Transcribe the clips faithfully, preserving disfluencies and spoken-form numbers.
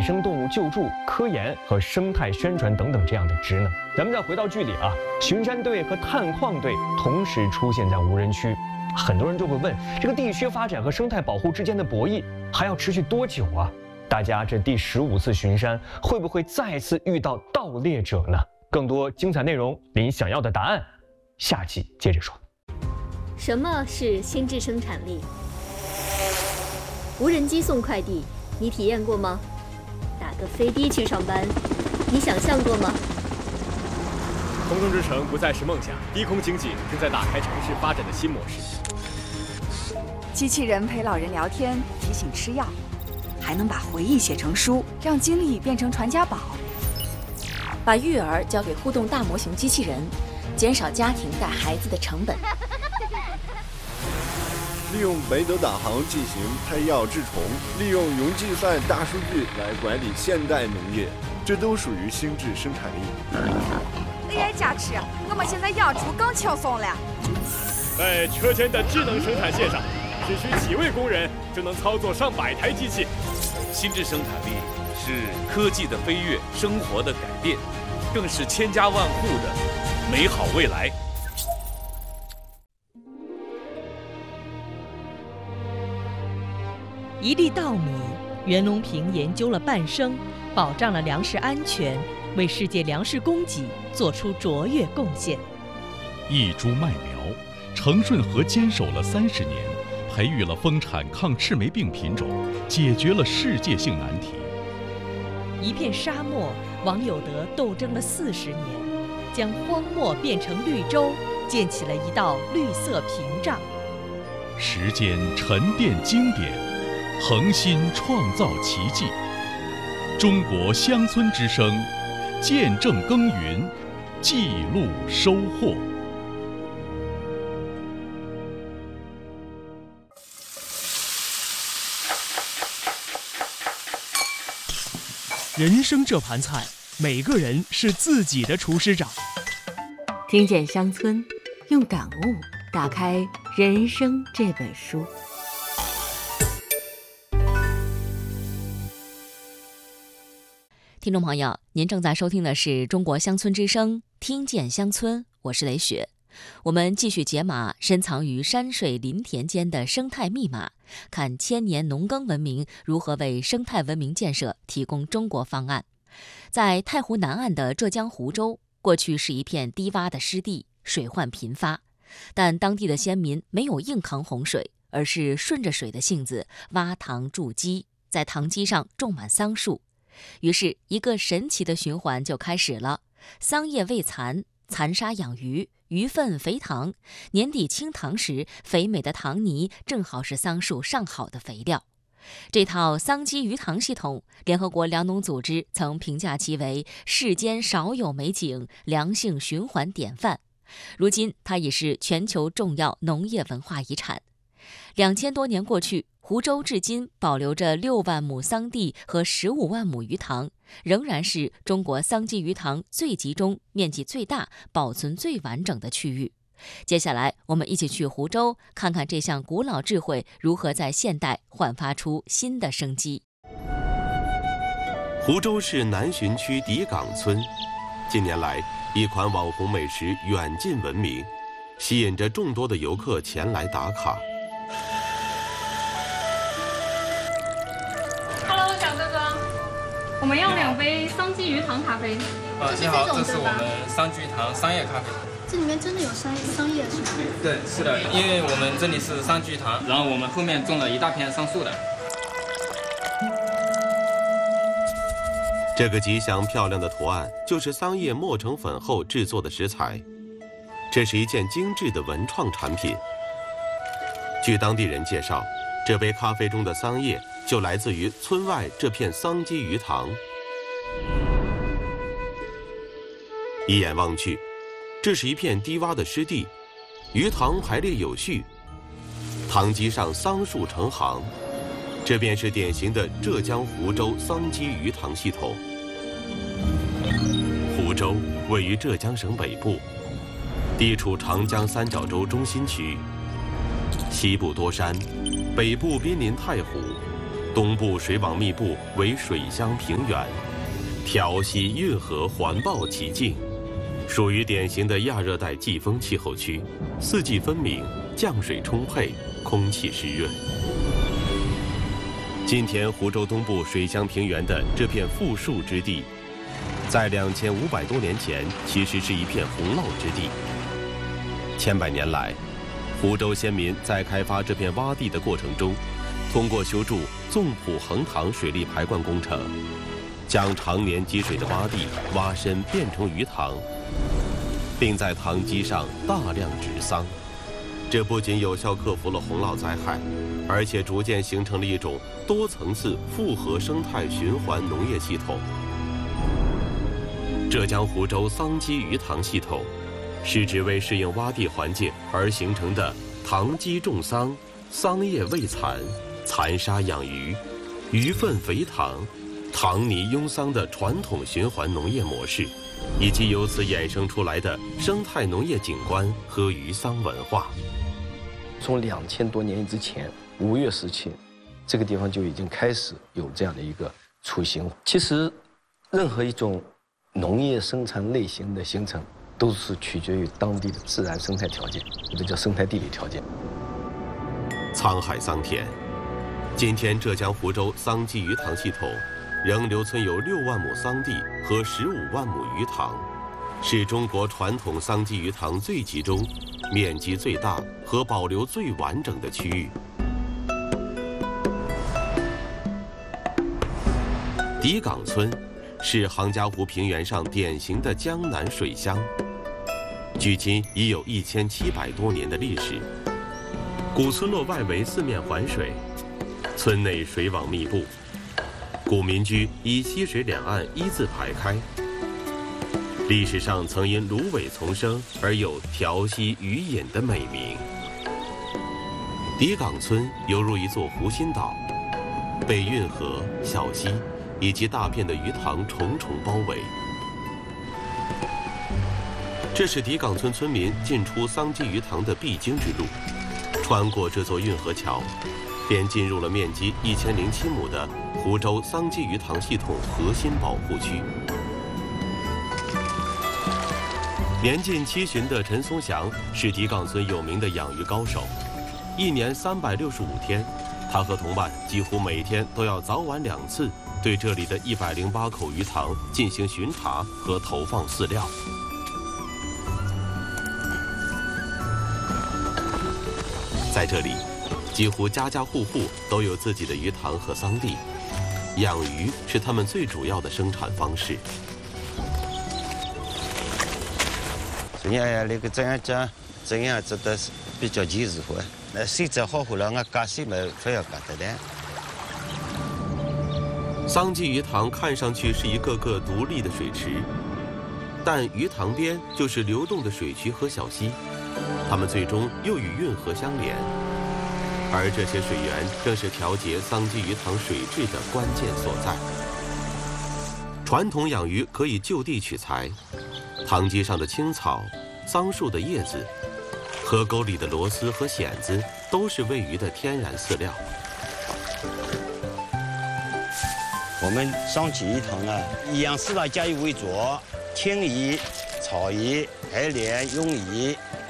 生动物救助、科研和生态宣传等等这样的职能。咱们再回到剧里啊，巡山队和探矿队同时出现在无人区，很多人就会问，这个地区发展和生态保护之间的博弈还要持续多久啊？大家这第十五次巡山会不会再次遇到盗猎者呢？更多精彩内容，您想要的答案，下期接着说。 什么是心智生产力？无人机送快递，你体验过吗？打个飞的去上班，你想象过吗？ 空中之城不再是梦想，低空经济正在打开城市发展的新模式。 机器人陪老人聊天，提醒吃药，还能把回忆写成书，让经历变成传家宝。 把育儿交给互动大模型机器人，减少家庭带孩子的成本。 利用北斗导航进行配药治虫，利用云计算大数据来管理现代农业，这都属于心智生产力。 A I 加持，我们现在养猪更轻松了。 在车间的智能生产线上，只需几位工人就能操作上百台机器。 心智生产力是科技的飞跃，生活的改变，更是千家万户的美好未来。 一粒稻米，袁隆平研究了半生，保障了粮食安全，为世界粮食供给做出卓越贡献。 一株麦苗，程顺和坚守了三十年，培育了丰产抗赤霉病品种，解决了世界性难题。 一片沙漠，王有德斗争了四十年，将荒漠变成绿洲，建起了一道绿色屏障。 时间沉淀经典，恒心创造奇迹。中国乡村之声，见证耕耘，记录收获。 人生这盘菜，每个人是自己的厨师长。 听见乡村，用感悟打开人生这本书。 听众朋友，您正在收听的是中国乡村之声，听见乡村，我是雷雪。我们继续解码深藏于山水林田间的生态密码，看千年农耕文明如何为生态文明建设提供中国方案。在太湖南岸的浙江湖州，过去是一片低洼的湿地，水患频发，但当地的先民没有硬扛洪水，而是顺着水的性子挖塘筑基，在塘基上种满桑树。于是一个神奇的循环就开始了，桑叶喂蚕，蚕沙养鱼，鱼粪肥塘，年底清塘时，肥美的塘泥正好是桑树上好的肥料。这套桑基鱼塘系统，联合国粮农组织曾评价其为世间少有美景，良性循环典范。如今它已是全球重要农业文化遗产。两千多年过去，湖州至今保留着六万亩桑地和十五万亩鱼塘，仍然是中国桑基鱼塘最集中、面积最大、保存最完整的区域。接下来，我们一起去湖州，看看这项古老智慧如何在现代焕发出新的生机。 湖州市南浔区底岗村，近年来一款网红美食远近闻名，吸引着众多的游客前来打卡。 Hello， 蒋哥哥，我们要两杯桑基鱼塘咖啡。 啊，你好，这是我们桑基鱼塘商业咖啡。 这里面真的有商商业是吗？ 对，是的，因为我们这里是桑基鱼塘，然后我们后面种了一大片桑树的。 这个吉祥漂亮的图案就是桑叶磨成粉后制作的食材，这是一件精致的文创产品。据当地人介绍，这杯咖啡中的桑叶就来自于村外这片桑基鱼塘。一眼望去，这是一片低洼的湿地，鱼塘排列有序，塘基上桑树成行，这便是典型的浙江湖州桑基鱼塘系统。湖州位于浙江省北部，地处长江三角洲中心区，西部多山，北部濒临太湖， 东部水网密布，为水乡平原，调溪运河环抱其境，属于典型的亚热带季风气候区，四季分明，降水充沛，空气湿润。今天湖州东部水乡平原的这片富庶之地，在两千五百多年前其实是一片洪涝之地。千百年来，湖州先民在开发这片洼地的过程中，通过修筑纵浦横塘水利排灌工程，将常年积水的洼地挖深变成鱼塘，并在塘基上大量植桑。这不仅有效克服了洪涝灾害，而且逐渐形成了一种多层次复合生态循环农业系统。浙江湖州桑基鱼塘系统，是指为适应洼地环境而形成的塘基种桑、桑叶喂蚕、蚕沙养鱼、鱼粪肥塘、塘泥拥桑的传统循环农业模式，以及由此衍生出来的生态农业景观和鱼桑文化。 从两千多年之前，吴越时期，这个地方就已经开始有这样的一个雏形。其实，任何一种农业生产类型的形成，都是取决于当地的自然生态条件，这叫生态地理条件。 沧海桑田，今天浙江湖州桑基鱼塘系统仍留存有六万亩桑地和十五万亩鱼塘，是中国传统桑基鱼塘最集中、面积最大和保留最完整的区域。底岗村是杭嘉湖平原上典型的江南水乡，距今已有一千七百多年的历史。古村落外围四面环水，村内水网密布，古民居依溪水两岸一字排开。历史上曾因芦苇丛生而有调溪渔饮的美名。底岗村犹如一座湖心岛，被运河、小溪以及大片的鱼塘重重包围。这是底岗村村民进出桑基鱼塘的必经之路。穿过这座运河桥，便进入了面积一千零七亩的湖州桑基鱼塘系统核心保护区。年近七旬的陈松祥是底岗村有名的养鱼高手，一年三百六十五天，他和同伴几乎每天都要早晚两次对这里的一百零八口鱼塘进行巡查和投放饲料。在这里，几乎家家户户都有自己的鱼塘和桑地，养鱼是他们最主要的生产方式。 这样那个这样讲，这样子的是比较及时化。那水质好后了，我干水嘛非要干得的。 桑基鱼塘看上去是一个个独立的水池，但鱼塘边就是流动的水渠和小溪。它们最终又与运河相连，而这些水源正是调节桑基鱼塘水质的关键所在。传统养鱼可以就地取材，塘基上的青草、桑树的叶子、河沟里的螺丝和蚬子都是喂鱼的天然饲料。 我们桑基鱼塘呢，以养四大家鱼为主：青鱼、草鱼、海鲢、鳙鱼。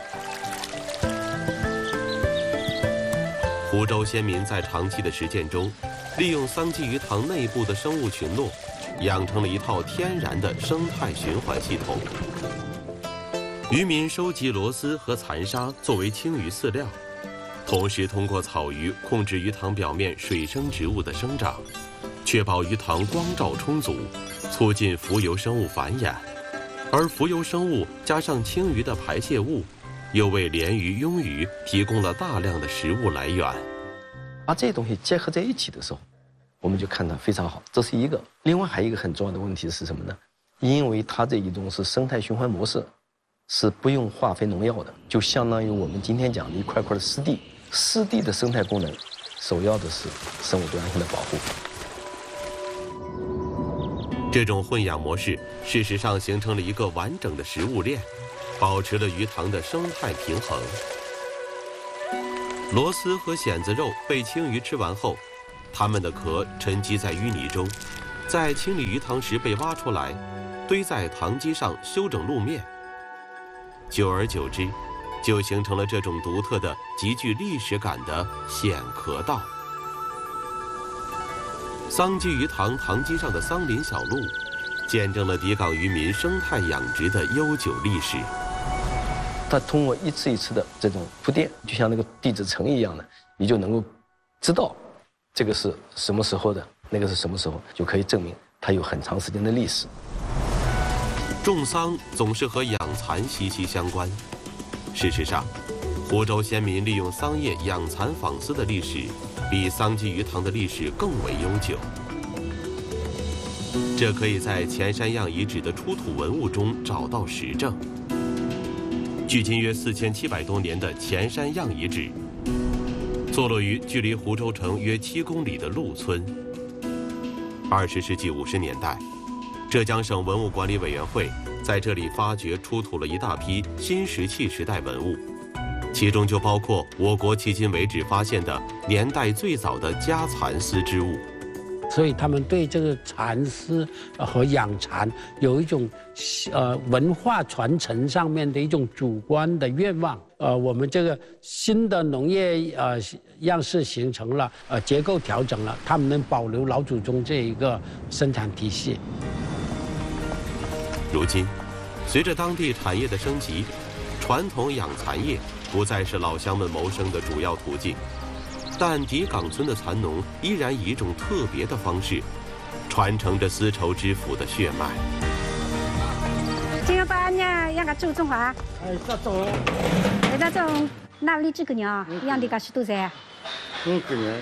湖州先民在长期的实践中，利用桑基鱼塘内部的生物群落，养成了一套天然的生态循环系统。渔民收集螺丝和蚕沙作为青鱼饲料，同时通过草鱼控制鱼塘表面水生植物的生长，确保鱼塘光照充足，促进浮游生物繁衍。而浮游生物加上青鱼的排泄物，又为鲢鱼、鳙鱼提供了大量的食物来源。 把这些东西结合在一起的时候，我们就看到非常好，这是一个。另外还有一个很重要的问题是什么呢？因为它这一种是生态循环模式，是不用化肥农药的，就相当于我们今天讲的一块块的湿地。湿地的生态功能，首要的是生物多样性的保护。 这种混养模式，事实上形成了一个完整的食物链，保持了鱼塘的生态平衡。螺丝和蚬子肉被青鱼吃完后， 它们的壳沉积在淤泥中，在清理鱼塘时被挖出来，堆在塘基上修整路面。久而久之，就形成了这种独特的、极具历史感的显壳道。桑基鱼塘塘基上的桑林小路，见证了狄港渔民生态养殖的悠久历史。 它通过一次一次的这种铺垫，就像那个地质层一样的，你就能够知道这个是什么时候的，那个是什么时候，就可以证明它有很长时间的历史。 种桑总是和养蚕息息相关。事实上，湖州先民利用桑叶养蚕纺丝的历史，比桑基鱼塘的历史更为悠久。这可以在前山样遗址的出土文物中找到实证。距今约四千七百多年的前山样遗址，坐落于距离湖州城约七公里的陆村。二十世纪五十年代，浙江省文物管理委员会在这里发掘出土了一大批新石器时代文物，其中就包括我国迄今为止发现的年代最早的家蚕丝织物。 所以他们对这个蚕丝和养蚕有一种呃文化传承上面的一种主观的愿望。呃，我们这个新的农业呃样式形成了，呃结构调整了，他们能保留老祖宗这一个生产体系。 如今，随着当地产业的升级，传统养蚕业不再是老乡们谋生的主要途径。但狄港村的蚕农依然以一种特别的方式，传承着丝绸之父的血脉。 今天把伢伢个种种花，哎，这种，哎，这种哪里这个鸟，养的个是多噻？嗯，个年。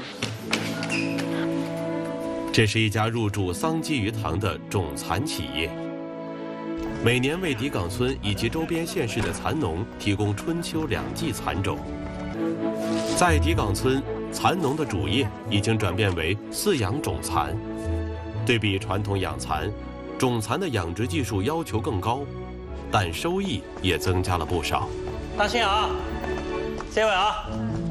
这是一家入驻桑基鱼塘的种蚕企业，每年为狄港村以及周边县市的蚕农提供春秋两季蚕种。在狄港村，蚕农的主业已经转变为饲养种蚕。对比传统养蚕，种蚕的养殖技术要求更高，但收益也增加了不少。 当心啊！这位啊，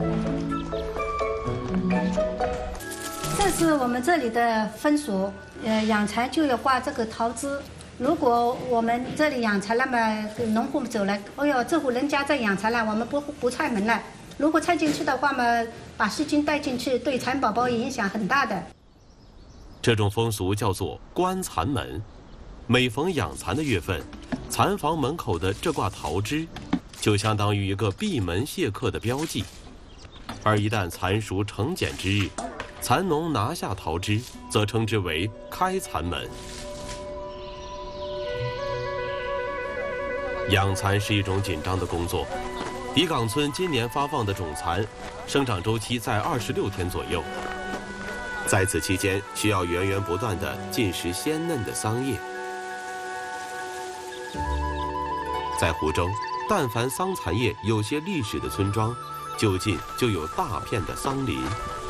这是我们这里的风俗，呃，养蚕就要挂这个桃枝。如果我们这里养蚕，那么农户走了，哎呦，这户人家在养蚕了，我们不不踹门了。如果踹进去的话嘛，把细菌带进去，对蚕宝宝影响很大的。 这种风俗叫做关蚕门。每逢养蚕的月份，蚕房门口的这挂桃枝，就相当于一个闭门谢客的标记。而一旦蚕熟成茧之日，蚕农拿下桃枝，则称之为开蚕门。养蚕是一种紧张的工作。狄港村今年发放的种蚕，生长周期在二十六天左右。在此期间，需要源源不断地进食鲜嫩的桑叶。在湖州，但凡桑蚕业有些历史的村庄，就近就有大片的桑林。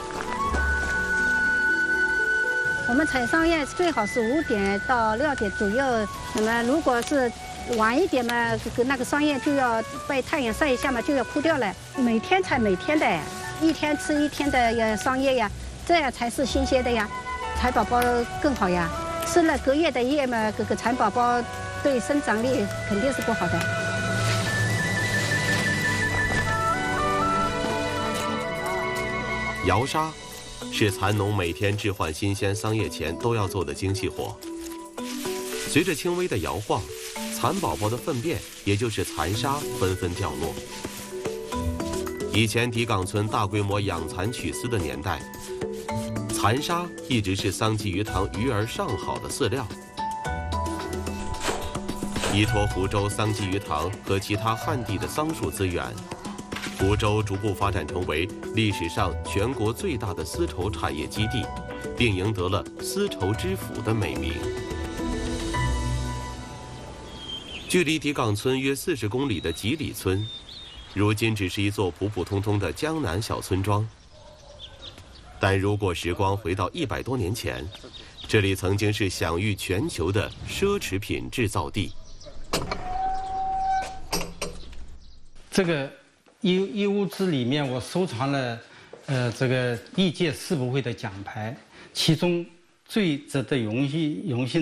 我们采桑叶最好是五点到六点左右，那么如果是晚一点嘛，这个那个桑叶就要被太阳晒一下嘛，就要枯掉了。每天采每天的，一天吃一天的桑叶呀，这样才是新鲜的呀，蚕宝宝更好呀。吃了隔夜的叶嘛，这个蚕宝宝对生长力肯定是不好的。 摇沙是蚕农每天置换新鲜桑叶前都要做的精细活。随着轻微的摇晃，蚕宝宝的粪便，也就是蚕沙，纷纷掉落。以前狄港村大规模养蚕取丝的年代，蚕沙一直是桑基鱼塘鱼儿上好的饲料。依托湖州桑基鱼塘和其他旱地的桑树资源，湖州逐步发展成为历史上全国最大的丝绸产业基地，并赢得了丝绸之府的美名。距离狄港村约四十公里的吉里村，如今只是一座普普通通的江南小村庄。但如果时光回到一百多年前，这里曾经是享誉全球的奢侈品制造地。 这个衣衣物资里面，我收藏了呃这个历届世博会的奖牌，其中最值得荣誉荣幸。